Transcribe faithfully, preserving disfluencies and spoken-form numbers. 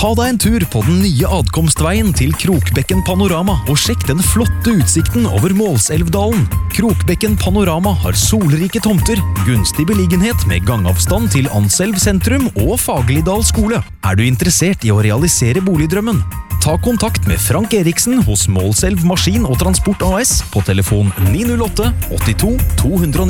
Ta deg en tur på den nye adkomstveien til Krokbekken Panorama og sjekk den flotte utsikten over Målselvdalen. Krokbekken Panorama har solrike tomter, gunstig beliggenhet med gangavstand til Anselv sentrum og Fagerlidal skole. Er du interessert i å realisere boligdrømmen? Ta kontakt med Frank Eriksen hos Målselv Maskin og Transport A S på telefon ni null åtte åttito to ni.